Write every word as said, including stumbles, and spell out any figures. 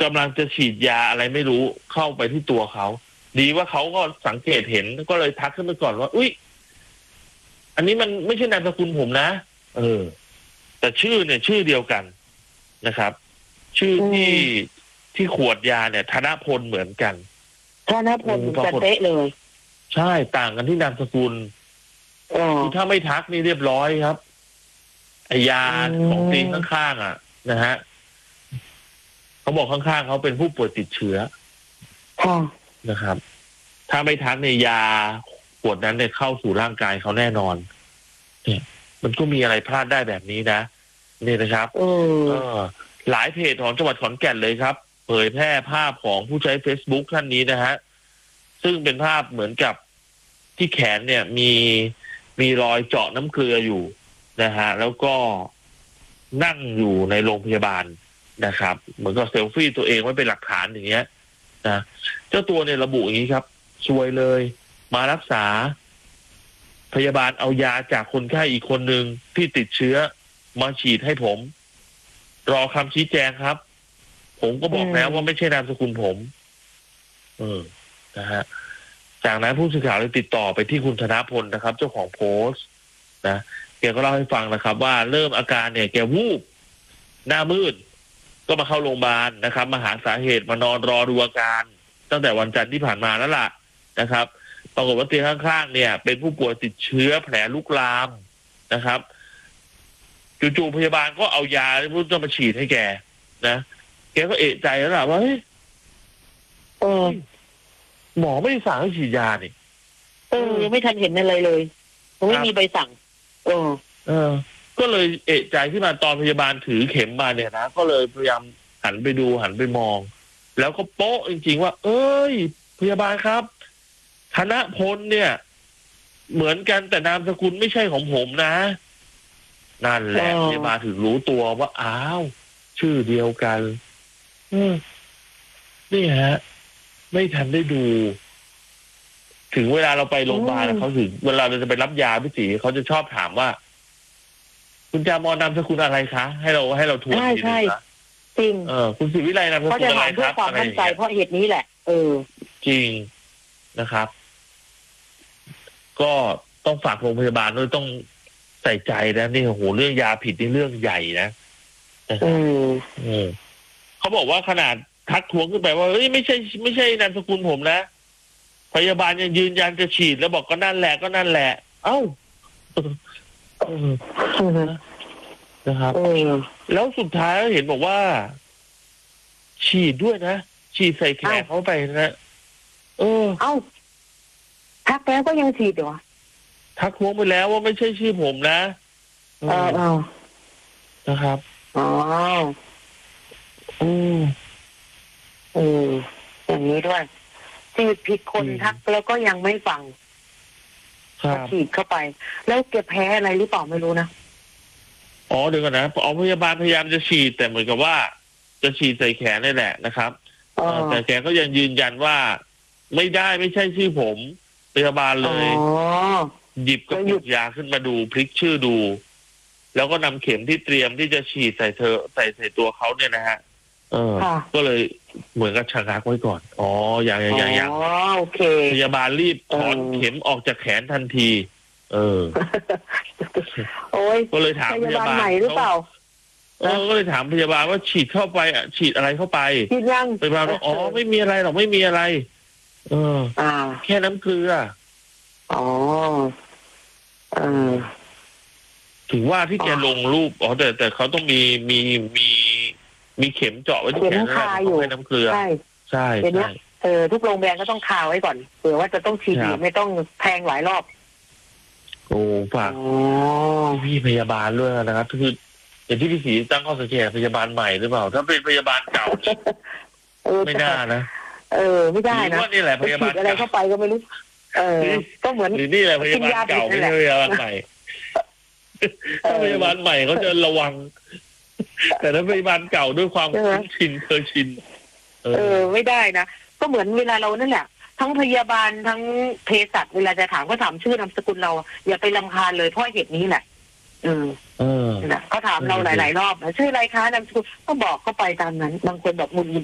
ำลังจะฉีดยาอะไรไม่รู้เข้าไปที่ตัวเขาดีว่าเขาก็สังเกตเห็นก็เลยทักขึ้นไปก่อนว่าอุ๊ยอันนี้มันไม่ใช่นามสกุลผมนะเออแต่ชื่อเนี่ยชื่อเดียวกันนะครับชื่อที่ที่ขวดยาเนี่ยธนพลเหมือนกันธนพลจะเป๊ะเลยใช่ต่างกันที่นามสกุลคือถ้าไม่ทักนี่เรียบร้อยครับไอยาของตีนข้างๆอ่ะนะฮะเขาบอกข้างๆเขาเป็นผู้ป่วยติดเชื้อนะครับ ถ้าไม่ทักในยาขวดนั้นเนี่ยเข้าสู่ร่างกายเขาแน่นอนเนี่ยมันก็มีอะไรพลาดได้แบบนี้นะนี่นะครับเออหลายเพจของจังหวัดขอนแก่นเลยครับเผยแพร่ภาพของผู้ใช้ Facebook ท่านนี้นะฮะซึ่งเป็นภาพเหมือนกับที่แขนเนี่ยมีมีรอยเจาะน้ำเกลืออยู่นะฮะแล้วก็นั่งอยู่ในโรงพยาบาลนะครับเหมือนกับเซลฟี่ตัวเองไว้เป็นหลักฐานอย่างเงี้ยนะเจ้าตัวเนี่ยระบุอย่างนี้ครับซวยเลยมารักษาพยาบาลเอายาจากคนไข้อีกคนหนึ่งที่ติดเชื้อมาฉีดให้ผมรอคำชี้แจงครับผมก็บอกแล้วว่าไม่ใช่นามสกุลผมเออนะฮะจากนั้นผู้สื่อข่าวเลยติดต่อไปที่คุณธนพลนะครับเจ้าของโพสต์นะแกก็เล่าให้ฟังนะครับว่าเริ่มอาการเนี่ยแกวูบหน้ามืดก็มาเข้าโรงพยาบาลนะครับมาหาสาเหตุมานอนรอดูอาการตั้งแต่วันจันทร์ที่ผ่านมาแล้วล่ะนะครับปรากฏว่าเตียงข้างๆเนี่ยเป็นผู้ป่วยติดเชื้อแผลลุกลามนะครับจู่ๆพยาบาลก็เอายาที่พูดจะมาฉีดให้แกนะแกก็เอะใจแล้วล่ะว่าเฮ้ยเออหมอไม่ได้สั่งให้ฉีดยานี่เออไม่ทันเห็นอะไรเลยไม่มีใบสั่งเออเออก็เลยเอะใจที่มาตอนพยาบาลถือเข็มมาเนี่ยนะก็เลยพยายามหันไปดูหันไปมองแล้วก็โป๊ะจริงๆว่าเอ้ยพยาบาลครับธนพลเนี่ยเหมือนกันแต่นามสกุลไม่ใช่ของผมนะนั่นแหละพยาบาลถึงรู้ตัวว่าอ้าวชื่อเดียวกันอืมนี่ฮะไม่ทันได้ดูถึงเวลาเราไปโรงพยาบาลเขาถึงเวลาเราจะไปรับยาพี่ศรีเขาจะชอบถามว่าคุณจามอนนามสกุลอะไรคะให้เราให้เราทวนทีนึงนะจริงเออคุณศิวิไลนามสกุลอะไรครับความมั่นใจเพราะเหตุนี้แหละเออจริงนะครับก็ต้องฝากโรงพยาบาลด้วยต้องใส่ใจนะนี่โอ้โหเรื่องยาผิดนี่เรื่องใหญ่นะอืมอืมเขาบอกว่าขนาดทักท้วงขึ้นไปว่าเฮ้ยไม่ใช่ไม่ใช่นามสกุลผมนะพยาบาลยังยืนยันจะฉีดแล้วบอกก็นั่นแหละก็นั่นแหละเอ้านะครับแล้วสุดท้ายเห็นบอกว่าฉีดด้วยนะฉีดใส่แขนเขาไปนะเออเอ้าทักแล้วก็ยังฉีดเหรอทักท้วงไปแล้วว่าไม่ใช่ชื่อผมนะเออเออนะครับอ๋ออืมอืมอย่างนี้ด้วยฉีดผิดคนทักแล้วก็ยังไม่ฟังฉีดเข้าไปแล้วแกแพ้อะไรหรือเปล่าไม่รู้นะอ๋อเดี๋ยวก่อนนะเอาพยาบาลพยายามจะฉีดแต่เหมือนกับว่าจะฉีดใส่แขนนี่แหละนะครับแต่แกก็ยังยืนยันว่าไม่ได้ไม่ใช่ชื่อผมพยาบาลเลยหยิบกระปุกยาขึ้นมาดูพลิกชื่อดูแล้วก็นำเข็มที่เตรียมที่จะฉีดใส่เธอใส่ใส่ตัวเขาเนี่ยนะฮะเออก็เลยเหมือนกับชะงักไว้ก่อนอ๋ออย่างอย่างอย่างอย่างพยาบาลรีบถอนเข็มออกจากแขนทันทีเออโอ้ยก็เลยถามพยาบาลใหม่หรือเปล่าเออก็เลยถามพยาบาลว่าฉีดเข้าไปอ่ะฉีดอะไรเข้าไปฉีดยังพยาบาลบอกอ๋อไม่มีอะไรหรอกไม่มีอะไรเอออ่าแค่น้ำเกลืออ๋อเออถึงว่าที่แกลงรูปอ๋อแต่แต่เขาต้องมีมีมีมีเข็มเจาะไว้ที่แขนนะเขาให้น้ำเกลือใช่ใช่ใช่เออทุกโรงพยาบาลก็ต้องคาไว้ก่อนเผื่อว่าจะต้องฉีดไม่ต้องแทงหลายรอบโอ้ฝากพี่พยาบาลด้วยนะครับคืออย่างที่พี่ศรีตั้งข้อสังเกตพยาบาลใหม่หรือเปล่าถ้าเป็นพยาบาลเก่าไม่น่านะเออไม่ได้นะนี่แหละพยาบาลอะไรเข้าไปก็ไม่รู้เออก็เหมือนหรือนี่แหละพยาบาลเก่าไม่ใช่พยาบาลใหม่ถ้าพยาบาลใหม่เขาจะระวังแต่ถ้าพยาบาลเก่าด้วยความชินเคยชินเออไม่ได้นะก็เหมือนเวลาเรานั่นแหละทั้งพยาบาลทั้งเภสัชเวลาจะถามก็ถามชื่อนามสกุลเราอย่าไปรำคาญเลยเพราะเหตุนี้แหละเออเออเขาถามเราหลายๆรอบชื่ออะไรคะนามสกุลก็บอกเข้าไปตามนั้นบางคนแบบมุน